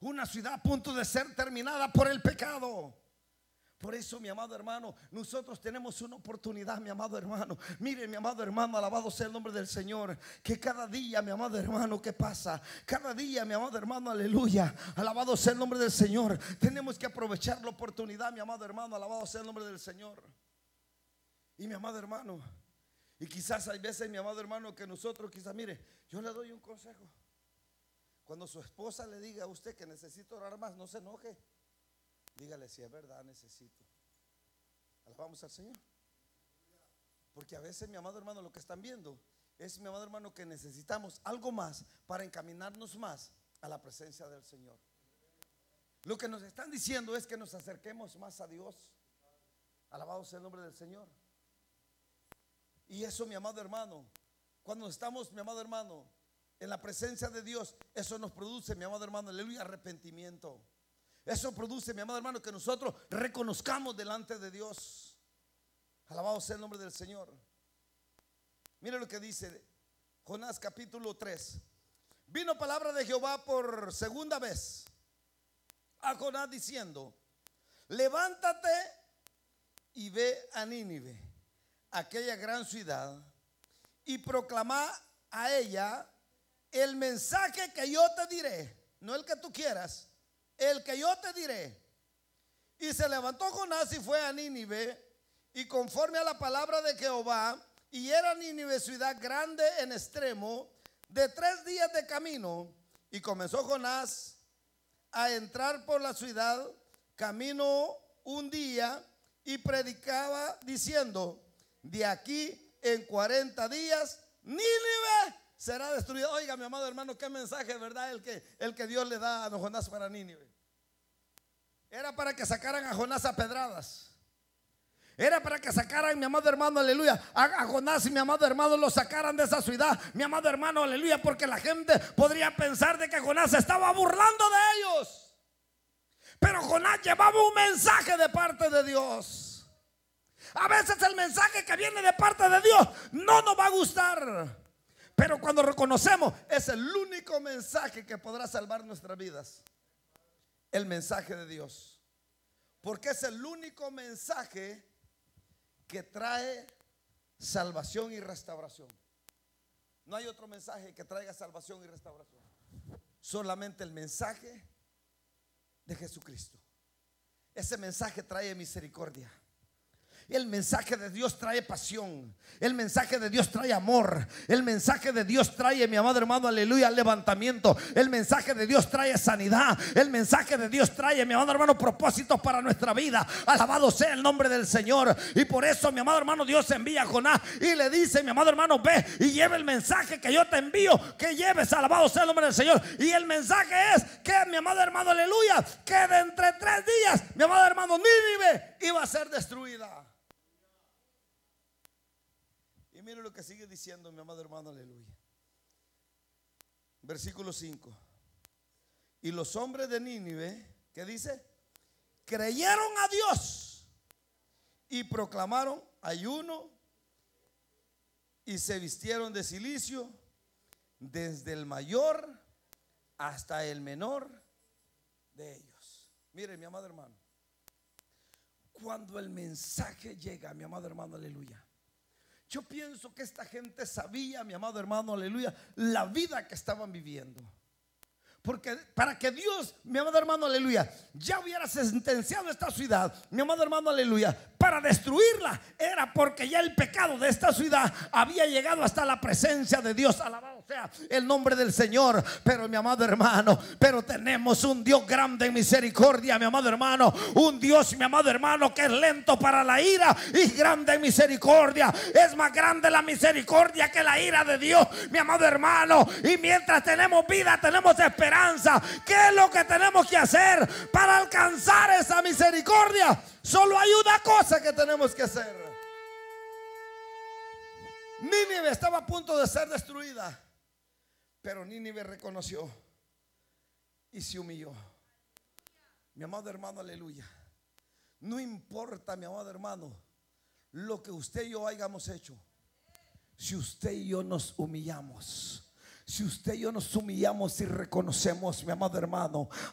una ciudad a punto de ser terminada por el pecado. Por eso, mi amado hermano, nosotros tenemos una oportunidad, mi amado hermano. Mire, mi amado hermano, alabado sea el nombre del Señor. Que cada día, mi amado hermano, ¿qué pasa? Cada día, mi amado hermano, aleluya, alabado sea el nombre del Señor. Tenemos que aprovechar la oportunidad, mi amado hermano, alabado sea el nombre del Señor. Y mi amado hermano, y quizás hay veces, mi amado hermano, que nosotros quizás, mire, yo le doy un consejo. Cuando su esposa le diga a usted que necesita orar más, no se enoje. Dígale, si es verdad, necesito. Alabamos al Señor. Porque a veces, mi amado hermano, lo que están viendo es, mi amado hermano, que necesitamos algo más para encaminarnos más a la presencia del Señor. Lo que nos están diciendo es que nos acerquemos más a Dios. Alabado sea el nombre del Señor. Y eso, mi amado hermano, cuando estamos, mi amado hermano, en la presencia de Dios, eso nos produce, mi amado hermano, aleluya, arrepentimiento. Eso produce, mi amado hermano, que nosotros reconozcamos delante de Dios. Alabado sea el nombre del Señor. Mire lo que dice Jonás capítulo 3. Vino palabra de Jehová por segunda vez a Jonás diciendo: levántate y ve a Nínive, aquella gran ciudad, y proclama a ella el mensaje que yo te diré, no el que tú quieras, el que yo te diré. Y se levantó Jonás y fue a Nínive, y conforme a la palabra de Jehová, y era Nínive ciudad grande en extremo, de 3 días de camino. Y comenzó Jonás a entrar por la ciudad, camino un día, y predicaba diciendo: de aquí en 40 días Nínive será destruida. Oiga, mi amado hermano, qué mensaje, ¿verdad? El que Dios le da a don Jonás para Nínive. Era para que sacaran a Jonás a pedradas. Era para que sacaran, mi amado hermano, aleluya, a Jonás y mi amado hermano lo sacaran de esa ciudad, mi amado hermano, aleluya, porque la gente podría pensar de que Jonás se estaba burlando de ellos. Pero Jonás llevaba un mensaje de parte de Dios. A veces el mensaje que viene de parte de Dios no nos va a gustar, pero cuando reconocemos, es el único mensaje que podrá salvar nuestras vidas. El mensaje de Dios. Porque es el único mensaje que trae salvación y restauración. No hay otro mensaje que traiga salvación y restauración. Solamente el mensaje de Jesucristo. Ese mensaje trae misericordia. El mensaje de Dios trae pasión. El mensaje de Dios trae amor. El mensaje de Dios trae, mi amado hermano, aleluya, levantamiento. El mensaje de Dios trae sanidad. El mensaje de Dios trae, mi amado hermano, propósitos para nuestra vida. Alabado sea el nombre del Señor. Y por eso, mi amado hermano, Dios envía a Jonás y le dice: mi amado hermano, ve y lleve el mensaje que yo te envío, que lleves. Alabado sea el nombre del Señor. Y el mensaje es que, mi amado hermano, aleluya, que de entre 3 días, mi amado hermano, Nínive iba a ser destruida. Y mire lo que sigue diciendo, mi amado hermano, aleluya. Versículo 5. Y los hombres de Nínive, ¿qué dice? Creyeron a Dios y proclamaron ayuno y se vistieron de cilicio, desde el mayor hasta el menor de ellos. Mire, mi amado hermano, cuando el mensaje llega, mi amado hermano, aleluya, yo pienso que esta gente sabía, mi amado hermano, aleluya, la vida que estaban viviendo. Porque para que Dios, mi amado hermano, aleluya, ya hubiera sentenciado esta ciudad, mi amado hermano, aleluya, para destruirla, era porque ya el pecado de esta ciudad había llegado hasta la presencia de Dios. Alabado sea el nombre del Señor. Pero, mi amado hermano, pero tenemos un Dios grande en misericordia, mi amado hermano. Un Dios, mi amado hermano, que es lento para la ira y grande en misericordia. Es más grande la misericordia que la ira de Dios, mi amado hermano. Y mientras tenemos vida, tenemos esperanza. ¿Qué es lo que tenemos que hacer para alcanzar esa misericordia? Solo hay una cosa que tenemos que hacer. Nínive estaba a punto de ser destruida, pero Nínive reconoció y se humilló. Mi amado hermano, aleluya, no importa, mi amado hermano, lo que usted y yo hayamos hecho. Si usted y yo nos humillamos, si usted y yo nos humillamos y reconocemos, mi amado hermano,